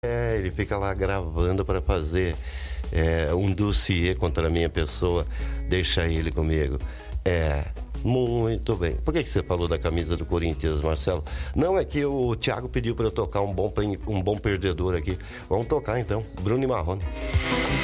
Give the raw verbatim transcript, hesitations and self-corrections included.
É, ele fica lá gravando para fazer é, um dossiê contra a minha pessoa. Deixa ele comigo. É, muito bem. Por que, que você falou da camisa do Corinthians, Marcelo? Não, é que o Thiago pediu para eu tocar um bom, um bom perdedor aqui. Vamos tocar então, Bruno e Marrone.